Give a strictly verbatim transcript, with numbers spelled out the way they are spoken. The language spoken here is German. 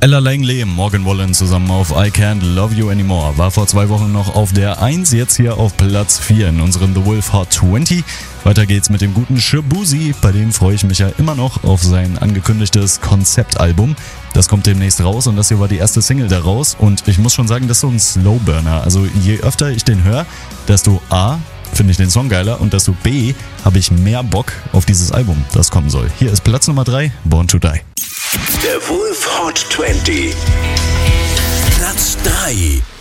Ella Langley, Morgan Wallen zusammen auf I Can't Love You Anymore. War vor zwei Wochen noch auf der eins, jetzt hier auf Platz vier in unserem The Wolf Hot zwanzig. Weiter geht's mit dem guten Shaboozey. Bei dem freue ich mich ja immer noch auf sein angekündigtes Konzeptalbum. Das kommt demnächst raus und das hier war die erste Single daraus. Und ich muss schon sagen, das ist so ein Slowburner. Also je öfter ich den höre, desto A, finde ich den Song geiler und desto B, habe ich mehr Bock auf dieses Album, das kommen soll. Hier ist Platz Nummer drei, Born to Die. Der Wolf Hot zwanzig. Platz drei.